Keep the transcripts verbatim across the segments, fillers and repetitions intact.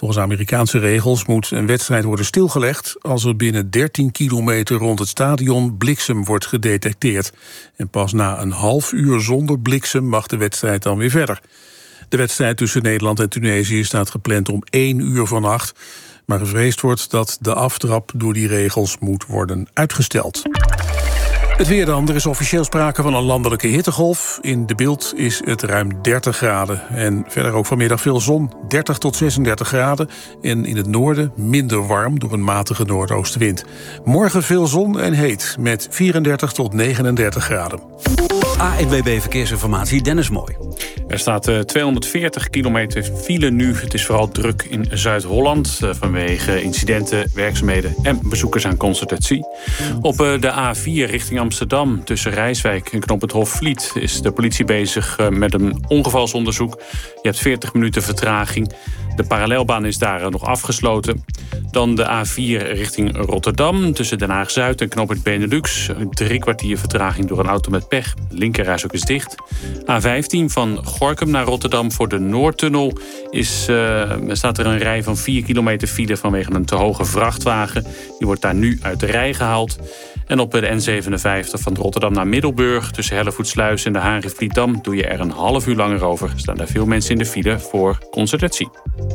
Volgens Amerikaanse regels moet een wedstrijd worden stilgelegd als er binnen dertien kilometer rond het stadion bliksem wordt gedetecteerd. En pas na een half uur zonder bliksem mag de wedstrijd dan weer verder. De wedstrijd tussen Nederland en Tunesië staat gepland om één uur vannacht. Maar gevreesd wordt dat de aftrap door die regels moet worden uitgesteld. Het weer dan. Er is officieel sprake van een landelijke hittegolf. In De Bilt is het ruim dertig graden. En verder ook vanmiddag veel zon, dertig tot zesendertig graden. En in het noorden minder warm door een matige noordoostenwind. Morgen veel zon en heet met vierendertig tot negenendertig graden. A N W B Verkeersinformatie, Dennis Mooi. Er staat uh, tweehonderdveertig kilometer file nu. Het is vooral druk in Zuid-Holland uh, vanwege incidenten, werkzaamheden en bezoekers aan concertatie. Op uh, de A vier richting Amsterdam tussen Rijswijk en Knoop het Hofvliet is de politie bezig uh, met een ongevalsonderzoek. Je hebt veertig minuten vertraging. De parallelbaan is daar uh, nog afgesloten. Dan de A vier richting Rotterdam tussen Den Haag-Zuid en Knoop het Benelux. Drie kwartier vertraging door een auto met pech. Linkerrijstrook is dicht. A vijftien van Gorinchem naar Rotterdam voor de Noordtunnel is, uh, staat er een rij van vier kilometer file vanwege een te hoge vrachtwagen. Die wordt daar nu uit de rij gehaald. En op de N zevenenvijftig van Rotterdam naar Middelburg tussen Hellevoetsluis en de Haringvlietdam doe je er een half uur langer over. Staan daar veel mensen in de file voor concertatie.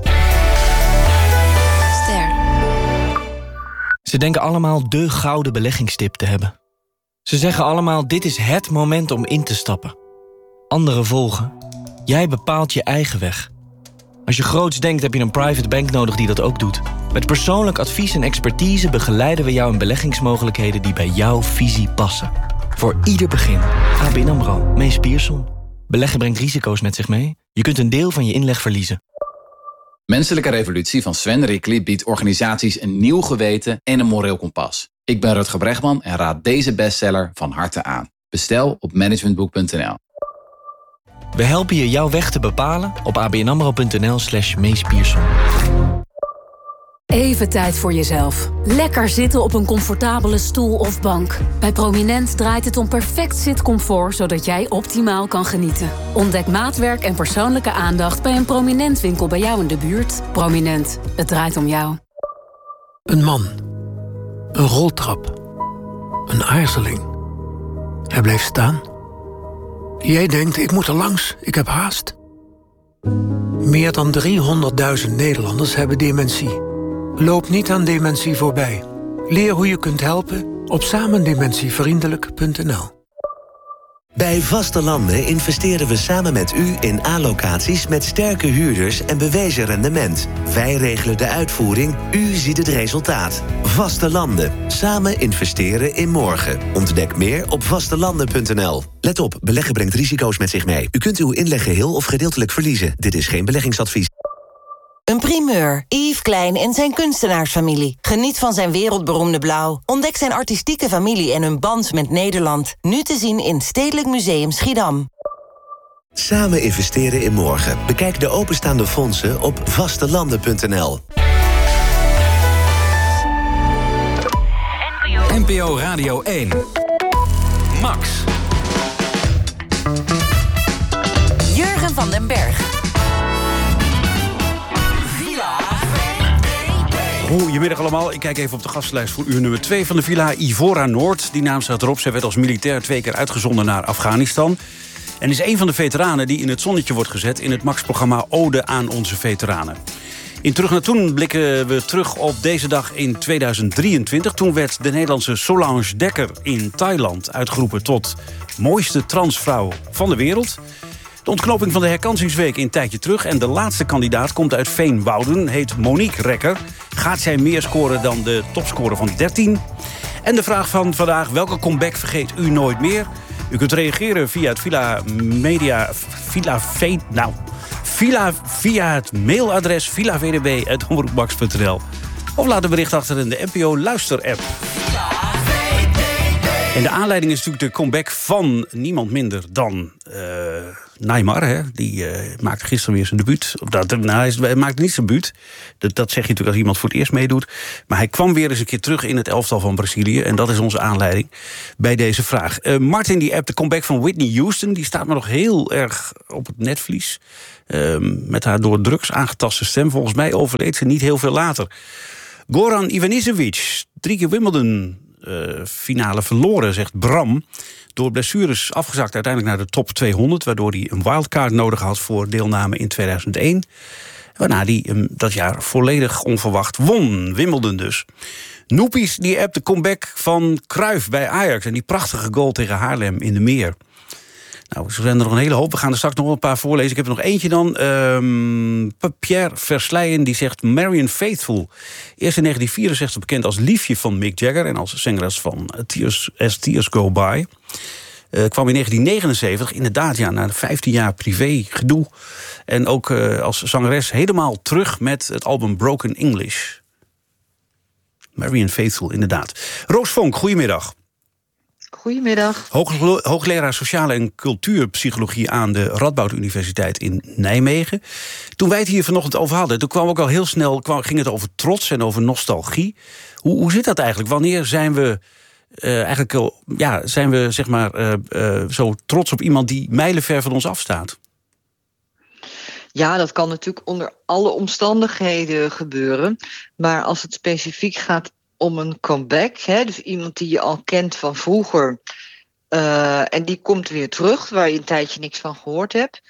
Ster. Ze denken allemaal de gouden beleggingstip te hebben. Ze zeggen allemaal, dit is het moment om in te stappen. Anderen volgen. Jij bepaalt je eigen weg. Als je groots denkt, heb je een private bank nodig die dat ook doet. Met persoonlijk advies en expertise begeleiden we jou in beleggingsmogelijkheden die bij jouw visie passen. Voor ieder begin. A B N AMRO, Mees Pierson. Beleggen brengt risico's met zich mee. Je kunt een deel van je inleg verliezen. Menselijke Revolutie van Sven Rickli biedt organisaties een nieuw geweten en een moreel kompas. Ik ben Rutger Bregman en raad deze bestseller van harte aan. Bestel op managementboek punt n l. We helpen je jouw weg te bepalen op abnamro.nl slash Mees Pierson. Even tijd voor jezelf. Lekker zitten op een comfortabele stoel of bank. Bij Prominent draait het om perfect zitcomfort, zodat jij optimaal kan genieten. Ontdek maatwerk en persoonlijke aandacht bij een Prominent winkel bij jou in de buurt. Prominent, het draait om jou. Een man. Een roltrap. Een aarzeling. Hij bleef staan. Jij denkt, ik moet er langs, ik heb haast. Meer dan driehonderdduizend Nederlanders hebben dementie. Loop niet aan dementie voorbij. Leer hoe je kunt helpen op samendementievriendelijk punt n l. Bij Vaste Landen investeren we samen met u in A-locaties met sterke huurders en bewezen rendement. Wij regelen de uitvoering, u ziet het resultaat. Vaste Landen. Samen investeren in morgen. Ontdek meer op vastelanden punt n l. Let op, beleggen brengt risico's met zich mee. U kunt uw inleg geheel of gedeeltelijk verliezen. Dit is geen beleggingsadvies. Een primeur. Yves Klein en zijn kunstenaarsfamilie. Geniet van zijn wereldberoemde blauw. Ontdek zijn artistieke familie en hun band met Nederland. Nu te zien in Stedelijk Museum Schiedam. Samen investeren in morgen. Bekijk de openstaande fondsen op vastelanden punt n l. N P O Radio één. Max. Jurgen van den Berg. Goedemiddag allemaal. Ik kijk even op de gastenlijst voor uur nummer twee van de Villa Ivora Noord. Die naam staat erop. Zij werd als militair twee keer uitgezonden naar Afghanistan. En is een van de veteranen die in het zonnetje wordt gezet in het Max-programma Ode aan onze veteranen. In Terug naar Toen blikken we terug op deze dag in tweeduizend drieëntwintig. Toen werd de Nederlandse Solange Dekker in Thailand uitgeroepen tot mooiste transvrouw van de wereld. De ontknoping van de herkansingsweek een tijdje terug. En de laatste kandidaat komt uit Veenwouden, heet Monique Rekker. Gaat zij meer scoren dan de topscorer van dertien? En de vraag van vandaag, welke comeback vergeet u nooit meer? U kunt reageren via het Villa Media... Villa V... Nou... Villa via het mailadres villa v d b apenstaartje omroepmax punt n l. Of laat een bericht achter in de N P O Luister-app. En de aanleiding is natuurlijk de comeback van niemand minder dan... Uh, Neymar, hè, die uh, maakte gisteren weer zijn debuut. Dat, nou, hij maakte niet zijn debuut. Dat, dat zeg je natuurlijk als iemand voor het eerst meedoet. Maar hij kwam weer eens een keer terug in het elftal van Brazilië. En dat is onze aanleiding bij deze vraag. Uh, Martin die appt de comeback van Whitney Houston. Die staat me nog heel erg op het netvlies. Uh, met haar door drugs aangetaste stem. Volgens mij overleed ze niet heel veel later. Goran Ivanisevic, drie keer Wimbledon uh, finale verloren, zegt Bram. Door blessures afgezakt uiteindelijk naar de top tweehonderd... waardoor hij een wildcard nodig had voor deelname in tweeduizend één. Waarna hij um, dat jaar volledig onverwacht won. Wimbledon dus. Noepies die appt de comeback van Cruyff bij Ajax... en die prachtige goal tegen Haarlem in de Meer. Nou, zo zijn er nog een hele hoop. We gaan er straks nog een paar voorlezen. Ik heb er nog eentje dan. Um, Pierre Versleyen die zegt Marian Faithfull. Eerst in negentien vierenzestig bekend als liefje van Mick Jagger... en als zangeres van Tears, As Tears Go By. Uh, kwam in negentien negenenzeventig, inderdaad, ja, na vijftien jaar privé gedoe. En ook uh, als zangeres helemaal terug met het album Broken English. Marian Faithfull, inderdaad. Roos Vonk, goedemiddag. Goedemiddag. Hoog, hoogleraar Sociale en Cultuurpsychologie aan de Radboud Universiteit in Nijmegen. Toen wij het hier vanochtend over hadden, toen kwam ook al heel snel, kwam, ging het over trots en over nostalgie. Hoe, hoe zit dat eigenlijk? Wanneer zijn we uh, eigenlijk, uh, ja, zijn we zeg maar uh, uh, zo trots op iemand die mijlenver van ons afstaat? Ja, dat kan natuurlijk onder alle omstandigheden gebeuren. Maar als het specifiek gaat om een comeback, hè, dus iemand die je al kent van vroeger... Uh, en die komt weer terug, waar je een tijdje niks van gehoord hebt...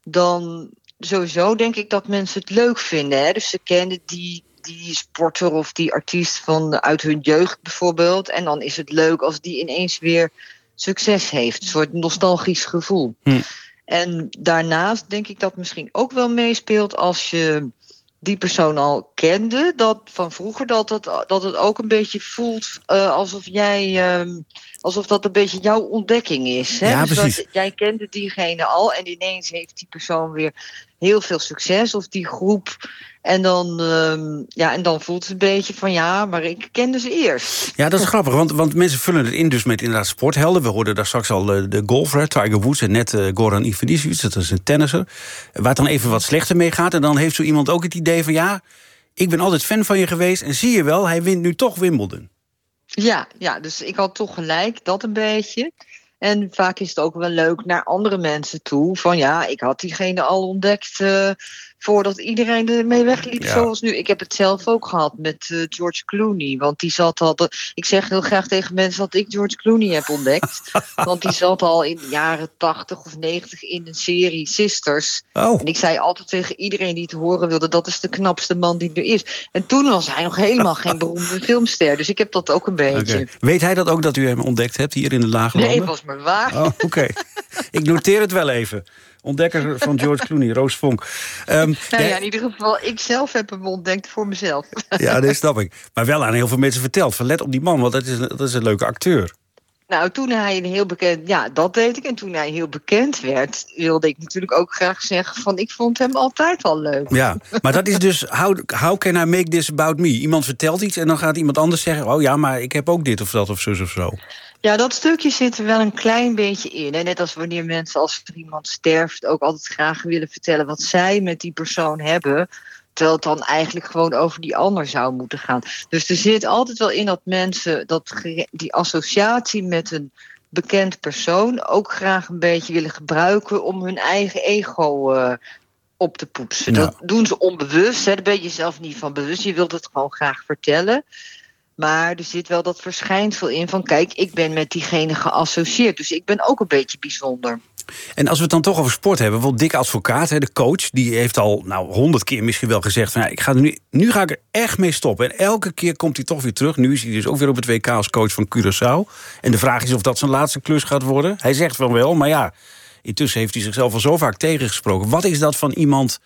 dan sowieso denk ik dat mensen het leuk vinden. Hè? Dus ze kennen die, die sporter of die artiest van uit hun jeugd bijvoorbeeld... en dan is het leuk als die ineens weer succes heeft. Een soort nostalgisch gevoel. Hm. En daarnaast denk ik dat misschien ook wel meespeelt als je die persoon al kende, dat van vroeger, dat het, dat het ook een beetje voelt uh, alsof jij, uh, alsof dat een beetje jouw ontdekking is. Hè? Ja, dus precies. dat, jij kende diegene al en ineens heeft die persoon weer heel veel succes, of die groep. En dan, um, ja, en dan voelt het een beetje van ja, maar ik kende ze eerst. Ja, dat is grappig, want, want mensen vullen het in dus met inderdaad sporthelden. We hoorden daar straks al uh, de golfer, Tiger Woods en net uh, Goran Ivanisevic, dat is een tennisser. Waar het dan even wat slechter mee gaat. En dan heeft zo iemand ook het idee van ja, ik ben altijd fan van je geweest en zie je wel, hij wint nu toch Wimbledon. Ja, ja, dus ik had toch gelijk, dat een beetje. En vaak is het ook wel leuk naar andere mensen toe. Van ja, ik had diegene al ontdekt uh, voordat iedereen ermee wegliep. Ja. Zoals nu. Ik heb het zelf ook gehad met uh, George Clooney. Want die zat al... De, ik zeg heel graag tegen mensen dat ik George Clooney heb ontdekt. Want die zat al in de jaren tachtig of negentig in een serie Sisters. Oh. En ik zei altijd tegen iedereen die het horen wilde, dat is de knapste man die er is. En toen was hij nog helemaal geen beroemde filmster. Dus ik heb dat ook een beetje. Okay. Weet hij dat ook dat u hem ontdekt hebt hier in de Lage Landen? Nee, was maar waar. Oh, oké. Okay. Ik noteer het wel even. Ontdekker van George Clooney, Roos Vonk. Um, nou ja, in ieder geval, ik zelf heb hem ontdekt voor mezelf. Ja, dat snap ik. Maar wel aan heel veel mensen verteld. Van let op die man, want dat is, dat is een leuke acteur. Nou, toen hij een heel bekend... Ja, dat deed ik. En toen hij heel bekend werd, wilde ik natuurlijk ook graag zeggen van ik vond hem altijd al leuk. Ja, maar dat is dus how, how can I make this about me? Iemand vertelt iets en dan gaat iemand anders zeggen oh ja, maar ik heb ook dit of dat of zus of zo. Ja, dat stukje zit er wel een klein beetje in. Hè? Net als wanneer mensen, als er iemand sterft, ook altijd graag willen vertellen wat zij met die persoon hebben. Terwijl het dan eigenlijk gewoon over die ander zou moeten gaan. Dus er zit altijd wel in dat mensen dat die associatie met een bekend persoon ook graag een beetje willen gebruiken om hun eigen ego uh, op te poetsen. Ja. Dat doen ze onbewust, hè? Daar ben je zelf niet van bewust. Je wilt het gewoon graag vertellen. Maar er zit wel dat verschijnsel in van kijk, ik ben met diegene geassocieerd. Dus ik ben ook een beetje bijzonder. En als we het dan toch over sport hebben, bijvoorbeeld Dick Advocaat, de coach, die heeft al nou honderd keer misschien wel gezegd van ja, ik ga er nu, nu ga ik er echt mee stoppen. En elke keer komt hij toch weer terug. Nu is hij dus ook weer op het W K als coach van Curaçao. En de vraag is of dat zijn laatste klus gaat worden. Hij zegt van wel, maar ja, intussen heeft hij zichzelf al zo vaak tegengesproken. Wat is dat van iemand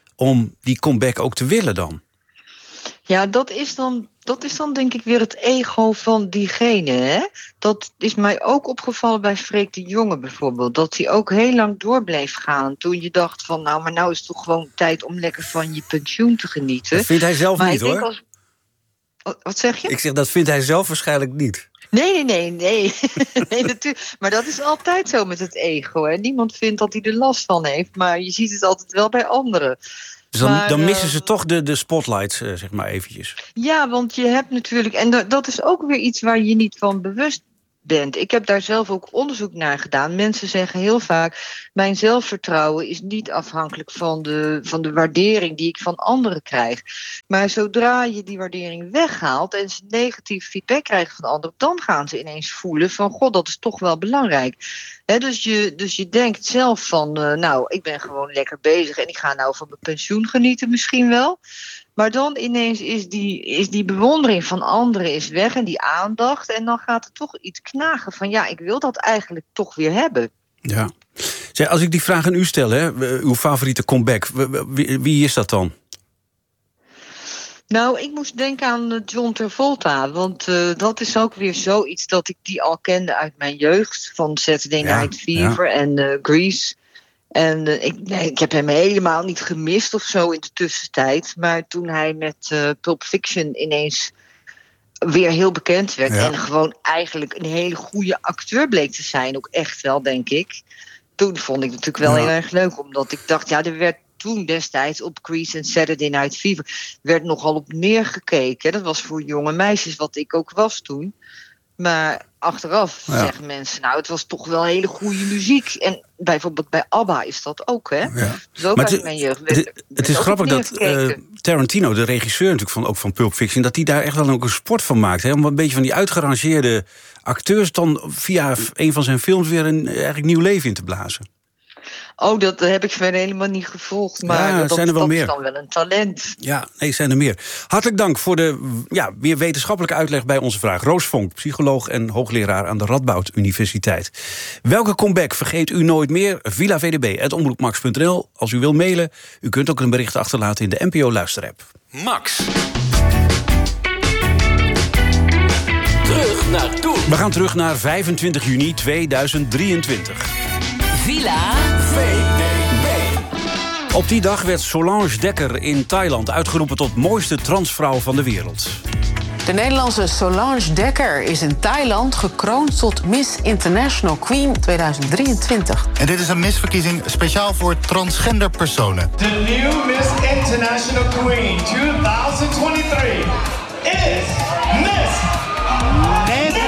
om die comeback ook te willen dan? Ja, dat is dan, dat is dan denk ik weer het ego van diegene. Hè? Dat is mij ook opgevallen bij Freek de Jonge bijvoorbeeld. Dat hij ook heel lang door bleef gaan. Toen je dacht van nou, maar nou is het toch gewoon tijd om lekker van je pensioen te genieten. Dat vindt hij zelf maar niet hoor. Als... Wat, wat zeg je? Ik zeg, dat vindt hij zelf waarschijnlijk niet. Nee, nee, nee, nee. nee natuurlijk. Maar dat is altijd zo met het ego. Hè. Niemand vindt dat hij er last van heeft, maar je ziet het altijd wel bij anderen. Dus dan, maar, dan missen uh, ze toch de, de spotlights, uh, zeg maar eventjes. Ja, want je hebt natuurlijk... En dat, dat is ook weer iets waar je niet van bewust bent. Ik heb daar zelf ook onderzoek naar gedaan. Mensen zeggen heel vaak, mijn zelfvertrouwen is niet afhankelijk van de, van de waardering die ik van anderen krijg. Maar zodra je die waardering weghaalt en ze negatief feedback krijgen van anderen, dan gaan ze ineens voelen van, god, dat is toch wel belangrijk. He, dus, je, dus je denkt zelf van, uh, nou, ik ben gewoon lekker bezig en ik ga nou van mijn pensioen genieten misschien wel. Maar dan ineens is die, is die bewondering van anderen is weg en die aandacht. En dan gaat er toch iets knagen van, ja, ik wil dat eigenlijk toch weer hebben. Ja. Zeg, als ik die vraag aan u stel, hè, uw favoriete comeback, wie, wie is dat dan? Nou, ik moest denken aan John Travolta. Want uh, dat is ook weer zoiets dat ik die al kende uit mijn jeugd. Van Saturday Night ja, Fever ja. en uh, Grease. En uh, ik, nee, ik heb hem helemaal niet gemist of zo in de tussentijd. Maar toen hij met uh, Pulp Fiction ineens weer heel bekend werd. Ja. En gewoon eigenlijk een hele goede acteur bleek te zijn. Ook echt wel, denk ik. Toen vond ik het natuurlijk wel ja. heel erg leuk. Omdat ik dacht, ja, er werd toen destijds op Grease en Saturday Night Fever werd nogal op neergekeken. Dat was voor jonge meisjes, wat ik ook was toen. Maar achteraf ja. zeggen mensen, nou, het was toch wel hele goede muziek. En bijvoorbeeld bij ABBA is dat ook, hè? Ja. Dus ook maar uit mijn jeugd. Werd, het, werd het is grappig dat uh, Tarantino, de regisseur natuurlijk van, ook van Pulp Fiction, dat hij daar echt wel ook een sport van maakt. Hè? Om een beetje van die uitgerangeerde acteurs dan via een van zijn films weer een eigenlijk nieuw leven in te blazen. Oh, dat heb ik verder helemaal niet gevolgd. Maar ja, dat, zijn er wel dat meer. is dan wel een talent. Ja, nee, zijn er meer. Hartelijk dank voor de ja, weer wetenschappelijke uitleg bij onze vraag. Roos Vonk, psycholoog en hoogleraar aan de Radboud Universiteit. Welke comeback vergeet u nooit meer? villa v d b apenstaartje omroepmax punt n l. Als u wil mailen, u kunt ook een bericht achterlaten in de N P O Luisterapp. Max. Terug naar toen. We gaan terug naar vijfentwintig juni tweeduizend drieëntwintig. Villa V D B. Op die dag werd Solange Dekker in Thailand uitgeroepen tot mooiste transvrouw van de wereld. De Nederlandse Solange Dekker is in Thailand gekroond tot Miss International Queen tweeduizend drieëntwintig. En dit is een misverkiezing speciaal voor transgender personen. The new Miss International Queen tweeduizend drieëntwintig is Miss Nederland.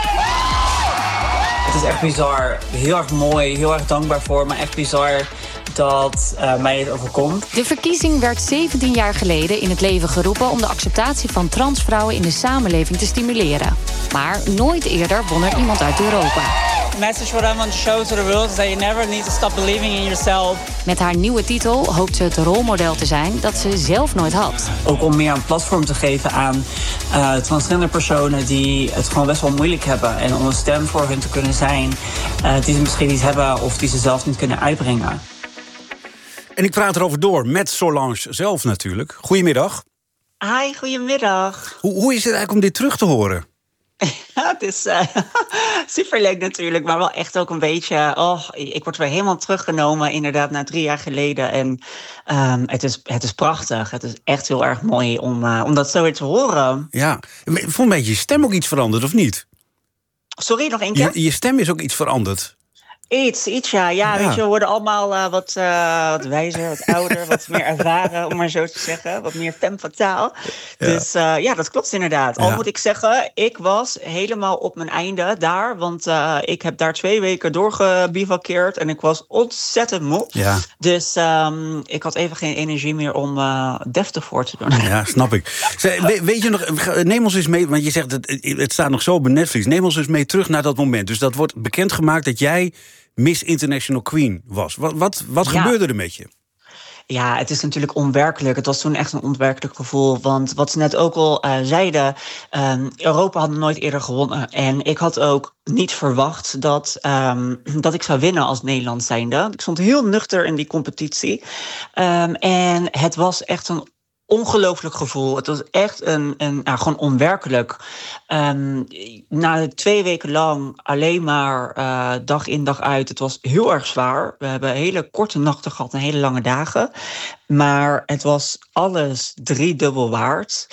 Het is echt bizar, heel erg mooi, heel erg dankbaar voor, maar echt bizar dat uh, mij het overkomt. De verkiezing werd zeventien jaar geleden in het leven geroepen om de acceptatie van transvrouwen in de samenleving te stimuleren. Maar nooit eerder won er iemand uit Europa. The message what I want to show to the world is that you never need to stop believing in yourself. Met haar nieuwe titel hoopt ze het rolmodel te zijn dat ze zelf nooit had. Ook om meer een platform te geven aan uh, transgender personen die het gewoon best wel moeilijk hebben. En om een stem voor hun te kunnen zijn uh, die ze misschien niet hebben of die ze zelf niet kunnen uitbrengen. En ik praat erover door met Solange zelf natuurlijk. Goedemiddag. Hi, goedemiddag. Hoe, hoe is het eigenlijk om dit terug te horen? Ja, het is uh, superleuk natuurlijk, maar wel echt ook een beetje... Oh, ik word weer helemaal teruggenomen, inderdaad, na drie jaar geleden. En um, het, is, het is prachtig. Het is echt heel erg mooi om, uh, om dat zo weer te horen. Ja, vond mij je stem ook iets veranderd, of niet? Sorry, nog één keer? Je, je stem is ook iets veranderd. Iets, iets ja. Ja, ja. Weet je, we worden allemaal uh, wat, uh, wat wijzer, wat ouder, wat meer ervaren, om maar zo te zeggen. Wat meer femme fatale. Ja. Dus uh, ja, dat klopt inderdaad. Al ja. moet ik zeggen, ik was helemaal op mijn einde daar. Want uh, ik heb daar twee weken doorgebivakkeerd en ik was ontzettend moe. Ja. Dus um, ik had even geen energie meer om uh, deftig voor te doen. Ja, snap ik. We, weet je nog, neem ons eens mee, want je zegt, het, het staat nog zo op Netflix. Neem ons eens mee terug naar dat moment. Dus dat wordt bekendgemaakt dat jij Miss International Queen was. Wat, wat, wat ja. gebeurde er met je? Ja, het is natuurlijk onwerkelijk. Het was toen echt een onwerkelijk gevoel. Want wat ze net ook al uh, zeiden, um, Europa had nooit eerder gewonnen. En ik had ook niet verwacht dat, um, dat ik zou winnen als Nederland zijnde. Ik stond heel nuchter in die competitie. Um, en het was echt een ongelooflijk gevoel. Het was echt een, een nou, gewoon onwerkelijk. Um, na twee weken lang alleen maar uh, dag in dag uit. Het was heel erg zwaar. We hebben hele korte nachten gehad en hele lange dagen. Maar het was alles driedubbel waard.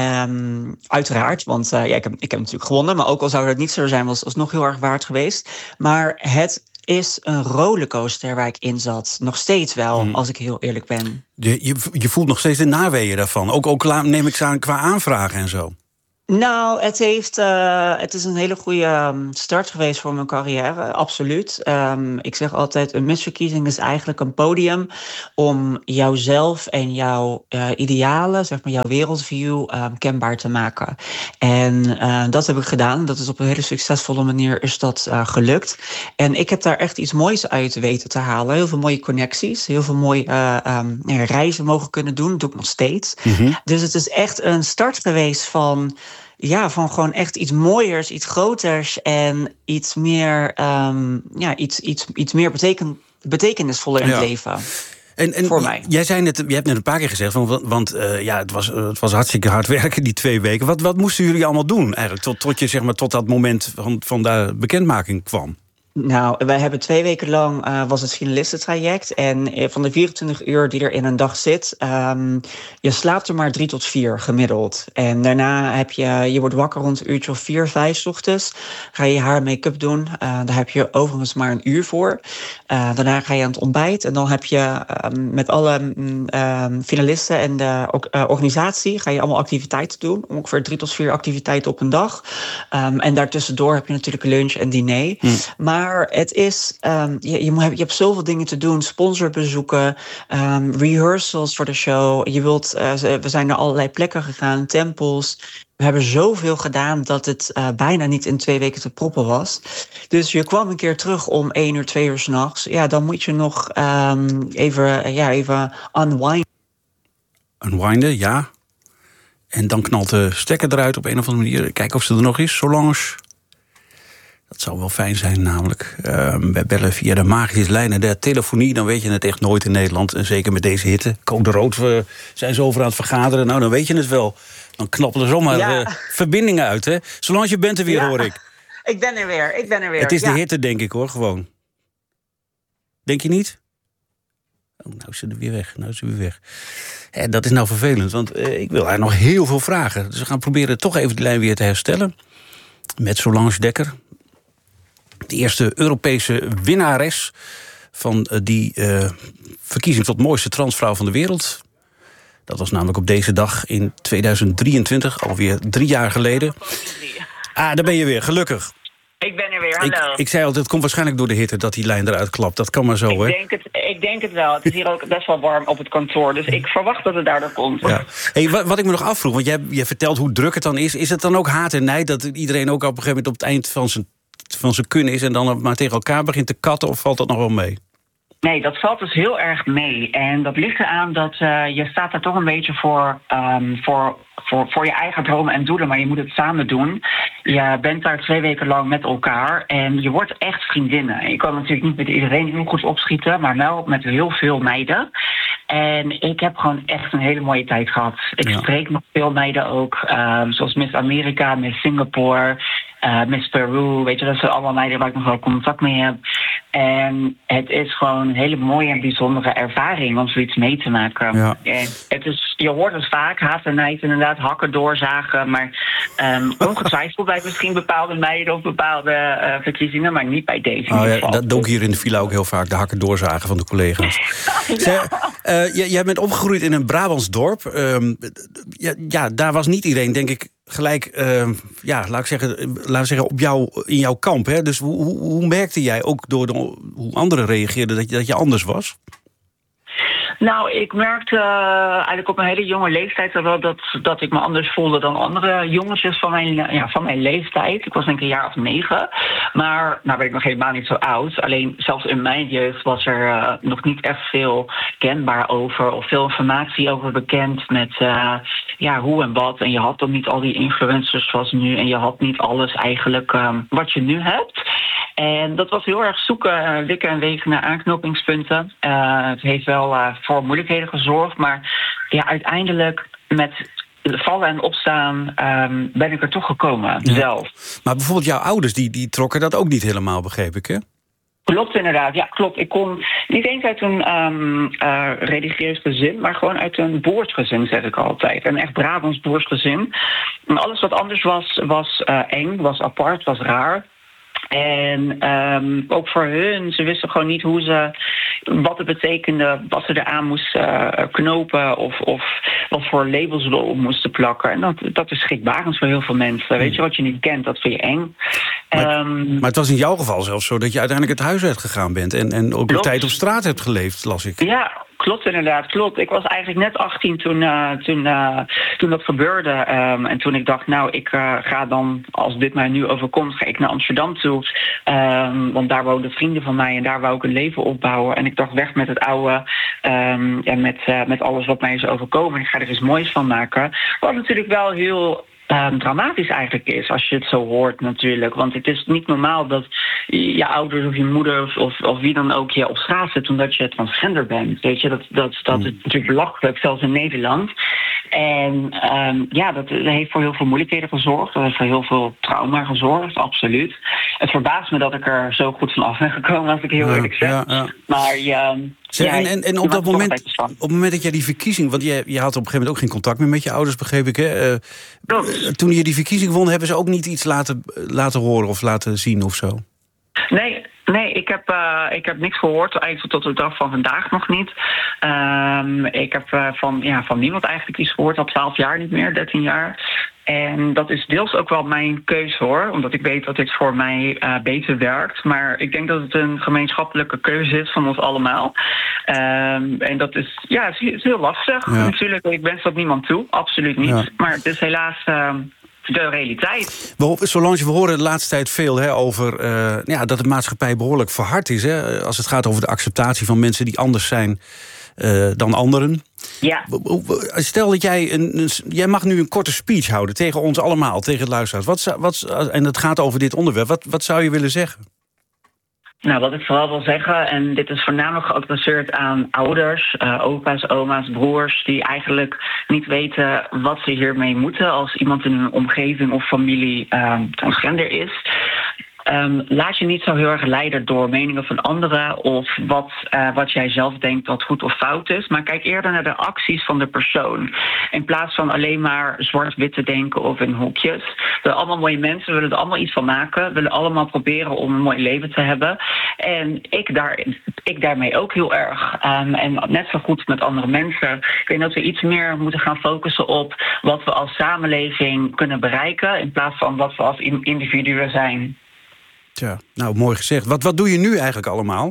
Um, uiteraard, want uh, ja, ik, heb, ik heb natuurlijk gewonnen. Maar ook al zou dat niet zo zijn, was het nog heel erg waard geweest. Maar het is een rollercoaster waar ik in zat. Nog steeds wel, hmm. als ik heel eerlijk ben. Je, je, je voelt nog steeds de naweeën daarvan. Ook, ook neem ik aan qua aanvragen en zo. Nou, het, heeft, uh, het is een hele goede start geweest voor mijn carrière, absoluut. Um, ik zeg altijd, een misverkiezing is eigenlijk een podium om jouzelf en jouw uh, idealen, zeg maar jouw wereldview, uh, kenbaar te maken. En uh, dat heb ik gedaan. Dat is op een hele succesvolle manier is dat uh, gelukt. En ik heb daar echt iets moois uit weten te halen. Heel veel mooie connecties, heel veel mooie uh, um, reizen mogen kunnen doen. Dat doe ik nog steeds. Mm-hmm. Dus het is echt een start geweest van... Ja, van gewoon echt iets mooiers, iets groters en iets meer, um, ja, iets, iets, iets meer beteken, betekenisvoller in ja. het leven. En, en voor mij. Jij zei net, je hebt net een paar keer gezegd, want, want uh, ja, het was, uh, het was hartstikke hard werken die twee weken. Wat, wat moesten jullie allemaal doen eigenlijk, tot, tot je zeg maar tot dat moment van, van de bekendmaking kwam? Nou, wij hebben twee weken lang uh, was het finalistentraject. En van de vierentwintig uur die er in een dag zit, um, je slaapt er maar drie tot vier gemiddeld. En daarna heb je, je wordt wakker rond een uurtje of vier, vijf 's ochtends. Ga je haar make-up doen. Uh, daar heb je overigens maar een uur voor. Uh, daarna ga je aan het ontbijt. En dan heb je um, met alle um, finalisten en de uh, organisatie ga je allemaal activiteiten doen. Ongeveer drie tot vier activiteiten op een dag. Um, en daartussendoor heb je natuurlijk lunch en diner. Hm. Maar Maar het is, um, je, je, je hebt zoveel dingen te doen. Sponsorbezoeken, um, rehearsals voor de show. Je wilt, uh, we zijn naar allerlei plekken gegaan, tempels. We hebben zoveel gedaan dat het uh, bijna niet in twee weken te proppen was. Dus je kwam een keer terug om één uur, twee uur 's nachts. Ja, dan moet je nog um, even, ja, even unwinden. Unwinden, ja. En dan knalt de stekker eruit op een of andere manier. Kijken of ze er nog is, Solange. Dat zou wel fijn zijn, namelijk. Uh, wij bellen via de magische lijnen der telefonie. Dan weet je het echt nooit in Nederland. En zeker met deze hitte. Code rood, we zijn ze over aan het vergaderen. Nou, dan weet je het wel. Dan knappen er zomaar ja. uh, verbindingen uit, hè? Zolang je bent er weer, ja. hoor ik. Ik ben er weer, ik ben er weer. Het is ja. de hitte, denk ik, hoor, gewoon. Denk je niet? Oh, nou is ze er weer weg. Nou is ze weer weg. Hè, dat is nou vervelend, want uh, ik wil haar nog heel veel vragen. Dus we gaan proberen toch even die lijn weer te herstellen. Met Solange Dekker. De eerste Europese winnares van die uh, verkiezing tot mooiste transvrouw van de wereld. Dat was namelijk op deze dag in tweeduizend drieëntwintig, alweer drie jaar geleden. Ah, daar ben je weer, gelukkig. Ik ben er weer, hallo. Ik, ik zei altijd, het komt waarschijnlijk door de hitte dat die lijn eruit klapt. Dat kan maar zo, ik hè? Denk het, ik denk het wel. Het is hier ook best wel warm op het kantoor. Dus ik verwacht dat het daardoor komt. Ja. Hey, wat, wat ik me nog afvroeg, want jij, jij vertelt hoe druk het dan is. Is het dan ook haat en nijd dat iedereen ook op een gegeven moment op het eind van zijn... van zijn kunnen is en dan maar tegen elkaar begint te katten, of valt dat nog wel mee? Nee, dat valt dus heel erg mee. En dat ligt eraan dat uh, je staat er toch een beetje voor, um, voor, voor, voor je eigen dromen en doelen, maar je moet het samen doen. Je bent daar twee weken lang met elkaar en je wordt echt vriendinnen. Je kan natuurlijk niet met iedereen heel goed opschieten, maar wel met heel veel meiden. En ik heb gewoon echt een hele mooie tijd gehad. Ik ja. spreek nog veel meiden ook, um, zoals Miss Amerika, Miss Singapore, uh, Miss Peru. Weet je, dat zijn allemaal meiden waar ik nog wel contact mee heb. En het is gewoon een hele mooie en bijzondere ervaring om zoiets mee te maken. Ja. En het is, je hoort het vaak, haat en nijd inderdaad, hakken, doorzagen. Maar um, ongetwijfeld bij misschien bepaalde meiden of bepaalde uh, verkiezingen, maar niet bij deze. Oh, ja, dat doe ik hier in de villa ook heel vaak, de hakken doorzagen van de collega's. Ja. Zij, uh, jij, jij bent opgegroeid in een Brabants dorp. Um, ja, ja, daar was niet iedereen, denk ik, gelijk, uh, ja, laat ik zeggen, laat ik zeggen op jou, in jouw kamp. Hè? Dus hoe, hoe, hoe merkte jij ook door de, hoe anderen reageerden dat je, dat je anders was? Nou, ik merkte uh, eigenlijk op een hele jonge leeftijd wel dat, dat ik me anders voelde dan andere jongetjes van mijn, ja, van mijn leeftijd. Ik was denk ik een jaar of negen. Maar nou ben ik nog helemaal niet zo oud. Alleen zelfs in mijn jeugd was er uh, nog niet echt veel kenbaar over. Of veel informatie over bekend met uh, ja, hoe en wat. En je had dan niet al die influencers zoals nu. En je had niet alles eigenlijk um, wat je nu hebt. En dat was heel erg zoeken, uh, wikken en wegen naar aanknopingspunten. Uh, het heeft wel uh, voor moeilijkheden gezorgd, maar ja, uiteindelijk met vallen en opstaan um, ben ik er toch gekomen, ja. zelf. Maar bijvoorbeeld jouw ouders, die, die trokken dat ook niet helemaal, begreep ik, hè? Klopt inderdaad, ja klopt. Ik kom niet eens uit een um, uh, religieus gezin, maar gewoon uit een boersgezin, zeg ik altijd. Een echt Brabants boersgezin. En alles wat anders was, was uh, eng, was apart, was raar. En um, ook voor hun, ze wisten gewoon niet hoe ze, wat het betekende, wat ze eraan moesten uh, knopen of, of wat voor labels ze erop moesten plakken. En dat, dat is schrikbarend voor heel veel mensen. Weet je, wat je niet kent, dat vind je eng. Maar, um, maar het was in jouw geval zelfs zo dat je uiteindelijk het huis uitgegaan bent en, en ook een tijd op straat hebt geleefd, las ik. Ja, klopt inderdaad, klopt. Ik was eigenlijk net achttien toen, uh, toen, uh, toen dat gebeurde. Um, en toen ik dacht, nou, ik uh, ga dan, als dit mij nu overkomt, ga ik naar Amsterdam toe. Um, want daar woonden vrienden van mij en daar wou ik een leven opbouwen. En ik dacht, weg met het oude um, en met, uh, met alles wat mij is overkomen. Ik ga er iets moois van maken. Wat natuurlijk wel heel Um, dramatisch eigenlijk is, als je het zo hoort natuurlijk. Want het is niet normaal dat je ouders of je moeder of, of, of wie dan ook je op straat zet omdat je transgender bent. Weet je, dat, dat, dat is natuurlijk belachelijk, zelfs in Nederland. En um, ja, dat heeft voor heel veel moeilijkheden gezorgd. Dat heeft voor heel veel trauma gezorgd, absoluut. Het verbaast me dat ik er zo goed van af ben gekomen, als ik heel eerlijk zeg. Ja, ja. Maar je... Zeg, ja, en, en, en op dat moment, op het moment dat jij die verkiezing, want je, je had op een gegeven moment ook geen contact meer met je ouders, begreep ik, hè? Uh, toen je die verkiezing won, hebben ze ook niet iets laten, laten horen of laten zien of zo? Nee, nee, ik heb, uh, ik heb niks gehoord, eigenlijk tot de dag van vandaag nog niet. Um, ik heb uh, van, ja, van niemand eigenlijk iets gehoord, al twaalf jaar niet meer, dertien jaar. En dat is deels ook wel mijn keuze, hoor. Omdat ik weet dat dit voor mij uh, beter werkt. Maar ik denk dat het een gemeenschappelijke keuze is van ons allemaal. Um, en dat is, ja, het is heel lastig. Ja. Natuurlijk, ik wens dat niemand toe. Absoluut niet. Ja. Maar het is helaas Uh, de realiteit. Solange, we horen de laatste tijd veel hè, over uh, ja, dat de maatschappij behoorlijk verhard is. Hè, als het gaat over de acceptatie van mensen die anders zijn uh, dan anderen. Ja. Stel dat jij een, een, jij mag nu een korte speech houden tegen ons allemaal, tegen het luisteraars. Wat, wat, en het gaat over dit onderwerp. Wat, wat zou je willen zeggen? Nou, wat ik vooral wil zeggen, en dit is voornamelijk geadresseerd aan ouders, uh, opa's, oma's, broers, die eigenlijk niet weten wat ze hiermee moeten als iemand in hun omgeving of familie uh, transgender is. Um, laat je niet zo heel erg leiden door meningen van anderen of wat, uh, wat jij zelf denkt dat goed of fout is. Maar kijk eerder naar de acties van de persoon. In plaats van alleen maar zwart-wit te denken of in hokjes. We willen allemaal mooie mensen, we willen er allemaal iets van maken. We willen allemaal proberen om een mooi leven te hebben. En ik, daar, ik daarmee ook heel erg. Um, en net zo goed met andere mensen. Ik denk dat we iets meer moeten gaan focussen op wat we als samenleving kunnen bereiken, in plaats van wat we als individuen zijn. Tja, nou, mooi gezegd. Wat, wat doe je nu eigenlijk allemaal?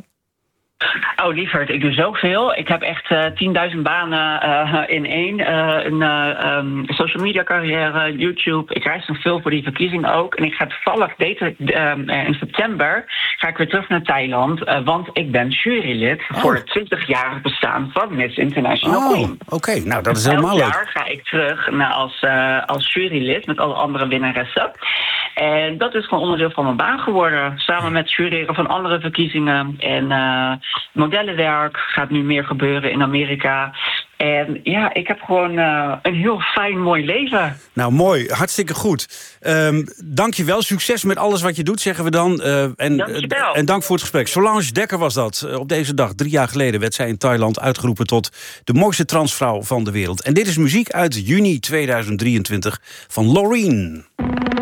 Oh, lieverd, ik doe zoveel. Ik heb echt uh, tienduizend banen uh, in één. Uh, een uh, um, social media carrière, YouTube. Ik reis nog veel voor die verkiezingen ook. En ik ga toevallig deze, uh, in september ga ik weer terug naar Thailand. Uh, want ik ben jurylid oh. voor het twintigjarig bestaan van Miss International oh, Queen. Oké, okay. Nou dat is helemaal leuk. Elk jaar ga ik terug naar als, uh, als jurylid met alle andere winnaressen. En dat is gewoon onderdeel van mijn baan geworden. Samen met jureren van andere verkiezingen. En uh, modellenwerk gaat nu meer gebeuren in Amerika. En ja, ik heb gewoon uh, een heel fijn, mooi leven. Nou, mooi. Hartstikke goed. Um, dank je wel. Succes met alles wat je doet, zeggen we dan. Uh, en, uh, en dank voor het gesprek. Solange Dekker was dat. Uh, op deze dag, drie jaar geleden, werd zij in Thailand uitgeroepen tot de mooiste transvrouw van de wereld. En dit is muziek uit juni tweeduizend drieëntwintig van Loreen.